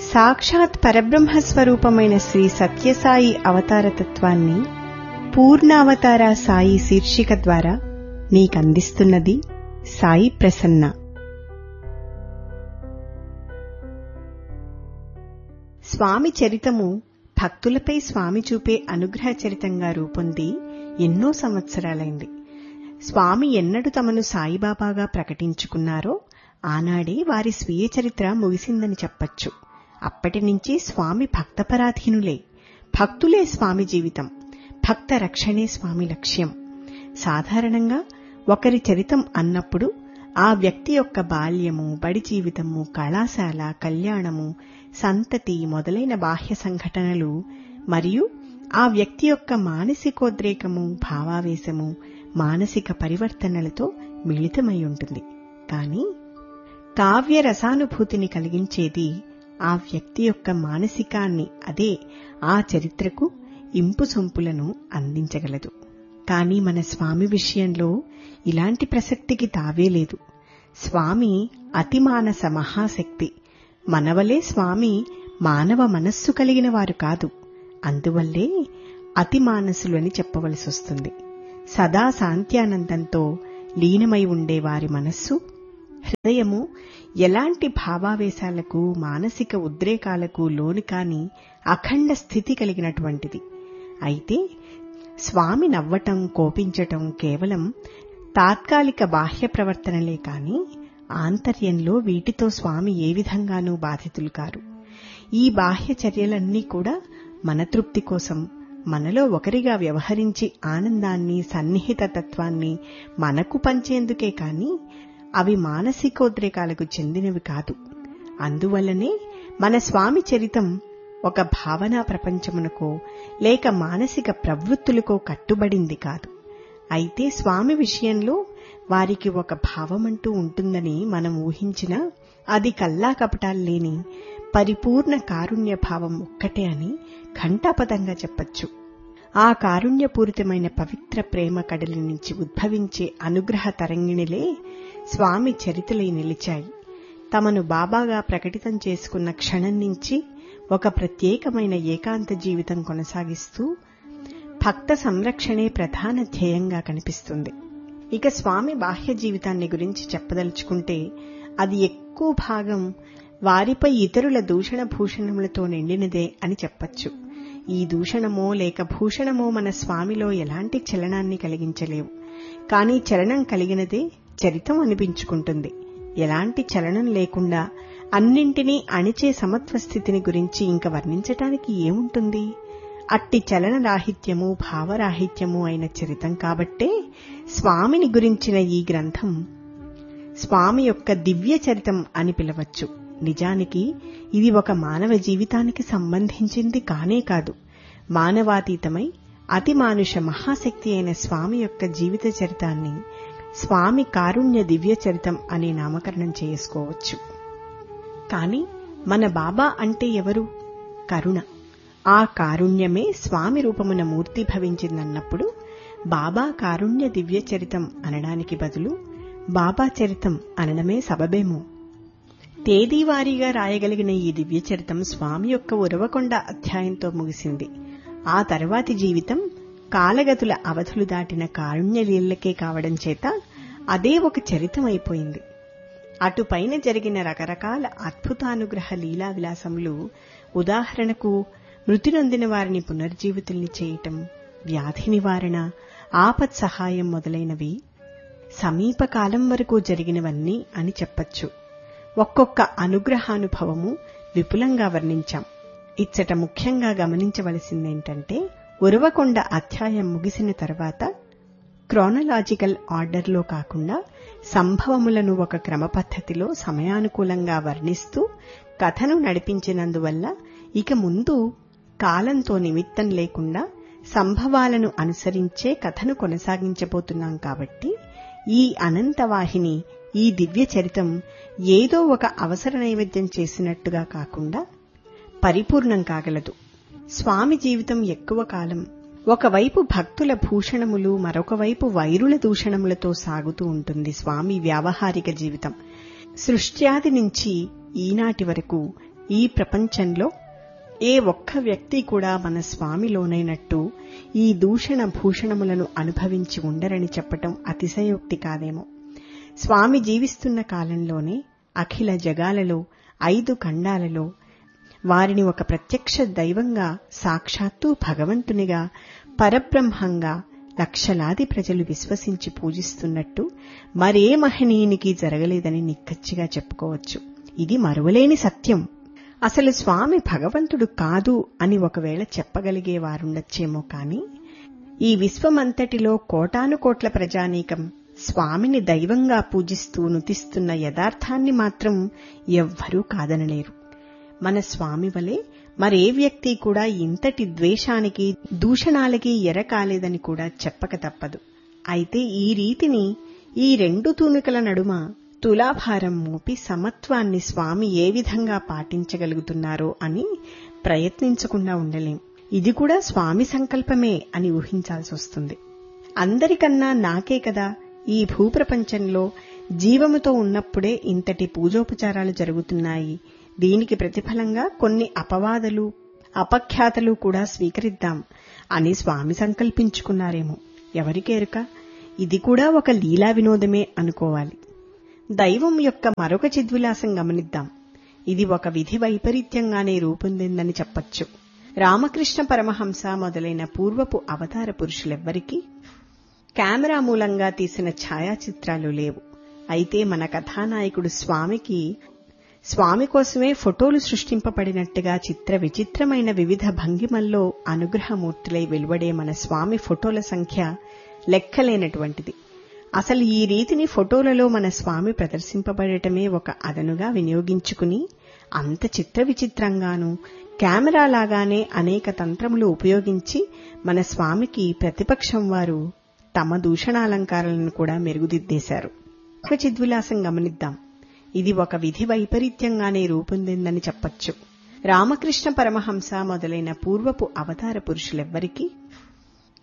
సాక్షాత్ పరబ్రహ్మస్వరూపమైన శ్రీ సత్యసాయి అవతారతత్వాన్ని పూర్ణావతార సాయి శీర్షిక ద్వారా నీకందిస్తున్నది సాయి ప్రసన్న. స్వామి చరితము భక్తులపై స్వామి చూపే అనుగ్రహ చరితంగా రూపొంది ఎన్నో సంవత్సరాలైంది. స్వామి ఎన్నడు తమను సాయిబాబాగా ప్రకటించుకున్నారో ఆనాడే వారి స్వీయ చరిత్ర ముగిసిందని చెప్పచ్చు. అప్పటి నుంచి స్వామి భక్తపరాధీనులే. భక్తులే స్వామి జీవితం, భక్త రక్షణే స్వామి లక్ష్యం. సాధారణంగా ఒకరి చరితం అన్నప్పుడు ఆ వ్యక్తి యొక్క బాల్యము, బడి జీవితము, కళాశాల, కళ్యాణము, సంతతి మొదలైన బాహ్య సంఘటనలు మరియు ఆ వ్యక్తి యొక్క మానసికోద్రేకము, భావావేశము, మానసిక పరివర్తనలతో మిళితమై ఉంటుంది. కాని కావ్య రసానుభూతిని కలిగించేది ఆ వ్యక్తి యొక్క మానసికాన్ని, అదే ఆ చరిత్రకు ఇంపు సొంపులను అందించగలదు. కాని మన స్వామి విషయంలో ఇలాంటి ప్రసక్తికి తావే లేదు. స్వామి అతిమానస మహాశక్తి. మనవలే స్వామి మానవ మనస్సు కలిగిన వారు కాదు. అందువల్లే అతిమానసులు అని చెప్పవలసొస్తుంది. సదా శాంత్యానందంతో లీనమై ఉండే వారి మనస్సు, హృదయము ఎలాంటి భావావేశాలకు, మానసిక ఉద్రేకాలకు లోను కాని అఖండ స్థితి కలిగినటువంటిది. అయితే స్వామి నవ్వటం, కోపించటం కేవలం తాత్కాలిక బాహ్య ప్రవర్తనలే కాని ఆంతర్యంలో వీటితో స్వామి ఏ విధంగానూ బాధితులు కారు. ఈ బాహ్య చర్యలన్నీ కూడా మన తృప్తి కోసం, మనలో ఒకరిగా వ్యవహరించి ఆనందాన్ని, సన్నిహిత తత్వాన్ని మనకు పంచేందుకే కాని అవి మానసికోద్రేకాలకు చెందినవి కాదు. అందువల్లనే మన స్వామి చరితం ఒక భావనా ప్రపంచమునకో లేక మానసిక ప్రవృత్తులకో కట్టుబడింది కాదు. అయితే స్వామి విషయంలో వారికి ఒక భావమంటూ ఉంటుందని మనం ఊహించినా అది కల్లా కపటాలు లేని పరిపూర్ణ కారుణ్య భావం ఒక్కటే అని ఘంటాపథంగా చెప్పచ్చు. ఆ కారుణ్యపూరితమైన పవిత్ర ప్రేమ కడలి నుంచి ఉద్భవించే అనుగ్రహ తరంగిణిలే స్వామి చరితలై నిలిచాయి. తమను బాబాగా ప్రకటితం చేసుకున్న క్షణం నుంచి ఒక ప్రత్యేకమైన ఏకాంత జీవితం కొనసాగిస్తూ భక్త సంరక్షణే ప్రధాన ధ్యేయంగా కనిపిస్తుంది. ఇక స్వామి బాహ్య జీవితాన్ని గురించి చెప్పదలుచుకుంటే అది ఎక్కువ భాగం వారిపై ఇతరుల దూషణ భూషణములతో నిండినదే అని చెప్పచ్చు. ఈ దూషణమో లేక భూషణమో మన స్వామిలో ఎలాంటి చలనాన్ని కలిగించలేవు. కానీ చలనం కలిగినదే చరితం అనిపించుకుంటుంది. ఎలాంటి చలనం లేకుండా అన్నింటినీ అణిచే సమత్వ స్థితిని గురించి ఇంక వర్ణించటానికి ఏముంటుంది? అట్టి చలన రాహిత్యము, భావరాహిత్యము అయిన చరితం కాబట్టే స్వామిని గురించిన ఈ గ్రంథం స్వామి యొక్క దివ్య చరితం అని పిలవచ్చు. నిజానికి ఇది ఒక మానవ జీవితానికి సంబంధించింది కానే కాదు. మానవాతీతమై అతిమానుష మహాశక్తి అయిన స్వామి యొక్క జీవిత చరితాన్ని స్వామి కారుణ్య దివ్య చరితం అనే నామకరణం చేసుకోవచ్చు. కాని మన బాబా అంటే ఎవరు? కరుణ. ఆ కారుణ్యమే స్వామి రూపమున మూర్తి భవించిందన్నప్పుడు బాబా కారుణ్య దివ్య చరితం అనడానికి బదులు బాబా చరితం అనడమే సబబేమో. తేదీవారీగా రాయగలిగిన ఈ దివ్య చరితం స్వామి యొక్క ఉరవకొండ అధ్యాయంతో ముగిసింది. ఆ తర్వాతి జీవితం కాలగతుల అవధులు దాటిన కారుణ్యలీలకే కావడం చేత అదే ఒక చరితం అయిపోయింది. అటుపైన జరిగిన రకరకాల అద్భుతానుగ్రహ లీలా విలాసములు, ఉదాహరణకు మృతి నొందిన వారిని పునర్జీవితుల్ని చేయటం, వ్యాధి నివారణ, ఆపత్ సహాయం మొదలైనవి సమీపకాలం వరకు జరిగినవన్నీ అని చెప్పచ్చు. ఒక్కొక్క అనుగ్రహానుభవము విపులంగా వర్ణించాం. ఇచ్చట ముఖ్యంగా గమనించవలసిందేంటంటే ఉరవకొండ అధ్యాయం ముగిసిన తర్వాత క్రోనలాజికల్ ఆర్డర్లో కాకుండా సంభవములను ఒక క్రమ పద్ధతిలో సమయానుకూలంగా వర్ణిస్తూ కథను నడిపించినందువల్ల ఇక ముందు కాలంతో నిమిత్తం లేకుండా సంభవాలను అనుసరించే కథను కొనసాగించబోతున్నాం. కాబట్టి ఈ అనంతవాహిని, ఈ దివ్య చరితం ఏదో ఒక అవసర నైవేద్యం చేసినట్టుగా కాకుండా పరిపూర్ణం కాగలదు. స్వామి జీవితం ఎక్కువ కాలం ఒకవైపు భక్తుల భూషణములు, మరొకవైపు వైరుల దూషణములతో సాగుతూ ఉంటుంది స్వామి వ్యావహారిక జీవితం. సృష్ట్యాది నుంచి ఈనాటి వరకు ఈ ప్రపంచంలో ఏ ఒక్క వ్యక్తి కూడా మన స్వామిలోనైనట్టు ఈ దూషణ భూషణములను అనుభవించి ఉండరని చెప్పటం అతిశయోక్తి కాదేమో. స్వామి జీవిస్తున్న కాలంలోనే అఖిల జగాలలో 5 ఖండాలలో వారిని ఒక ప్రత్యక్ష దైవంగా, సాక్షాత్తు భగవంతునిగా, పరబ్రహ్మంగా లక్షలాది ప్రజలు విశ్వసించి పూజిస్తున్నట్టు మరే మహనీయునికి జరగలేదని నిక్కచ్చిగా చెప్పుకోవచ్చు. ఇది మరువలేని సత్యం. అసలు స్వామి భగవంతుడు కాదు అని ఒకవేళ చెప్పగలిగే వారుండొచ్చేమో కాని ఈ విశ్వమంతటిలో కోటానుకోట్ల ప్రజానీకం స్వామిని దైవంగా పూజిస్తూ నుతిస్తున్న యథార్థాన్ని మాత్రం ఎవ్వరూ కాదనలేరు. మన స్వామి వలె మరే వ్యక్తి కూడా ఇంతటి ద్వేషానికి, దూషణాలకి ఎరకాలేదని కూడా చెప్పక తప్పదు. అయితే ఈ రీతిని ఈ 2 తూనికల నడుమ తులాభారం మోపి సమత్వాన్ని స్వామి ఏ విధంగా పాటించగలుగుతున్నారో అని ప్రయత్నించకుండా ఉండలేం. ఇది కూడా స్వామి సంకల్పమే అని ఊహించాల్సొస్తుంది. అందరికన్నా నాకే కదా ఈ భూప్రపంచంలో జీవముతో ఉన్నప్పుడే ఇంతటి పూజోపచారాలు జరుగుతున్నాయి. దీనికి ప్రతిఫలంగా కొన్ని అపవాదులు, అపఖ్యాతలు కూడా స్వీకరిద్దాం అని స్వామి సంకల్పించుకున్నారేమో. ఎవరికేరుక? ఇది కూడా ఒక లీలా వినోదమే అనుకోవాలి. దైవం యొక్క మరొక చిద్విలాసం గమనిద్దాం. ఇది ఒక విధి వైపరీత్యంగానే రూపొందిందని చెప్పొచ్చు. రామకృష్ణ పరమహంస మొదలైన పూర్వపు అవతార పురుషులెవ్వరికీ కెమెరా మూలంగా తీసిన ఛాయాచిత్రాలు లేవు. అయితే మన కథానాయకుడు స్వామి కోసమే ఫోటోలు సృష్టింపబడినట్టుగా చిత్ర విచిత్రమైన వివిధ భంగిమల్లో అనుగ్రహమూర్తులై వెలువడే మన స్వామి ఫోటోల సంఖ్య లెక్కలేనటువంటిది. అసలు ఈ రీతిని ఫోటోలలో మన స్వామి ప్రదర్శింపబడటమే ఒక అదనుగా వినియోగించుకుని అంత చిత్ర విచిత్రంగానూ కెమెరాలాగానే అనేక తంత్రములు ఉపయోగించి మన స్వామికి ప్రతిపక్షం వారు తమ దూషణాలంకారాలను కూడా మెరుగుదిద్దేశారు. ఒక చిద్విలాసం గమనిద్దాం. ఇది ఒక విధి వైపరీత్యంగానే రూపొందిందని చెప్పొచ్చు. రామకృష్ణ పరమహంస మొదలైన పూర్వపు అవతార పురుషులెవ్వరికీ